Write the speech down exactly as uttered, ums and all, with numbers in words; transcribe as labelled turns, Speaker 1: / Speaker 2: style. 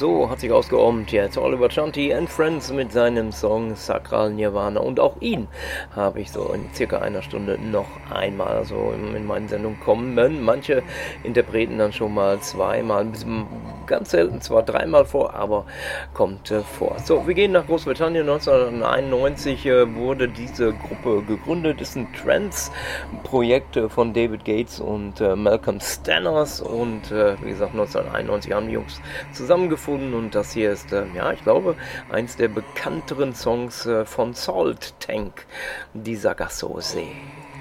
Speaker 1: So hat sich ausgeommt jetzt Oliver Chunty and Friends mit seinem Song Sakral Nirvana. Und auch ihn habe ich so in circa einer Stunde noch einmal also in meinen Sendungen kommen. Manche Interpreten dann schon mal zweimal, ganz selten zwar dreimal vor, aber kommt äh, vor. So, wir gehen nach Großbritannien. neunzehnhunderteinundneunzig äh, wurde diese Gruppe gegründet. Ist ein Trance-Projekt äh, von David Gates und äh, Malcolm Stanners. Und äh, wie gesagt, neunzehnhunderteinundneunzig haben die Jungs zusammengefunden. Und das hier ist, äh, ja, ich glaube, eins der bekannteren Songs äh, von Salt Tank, die Sargasso See.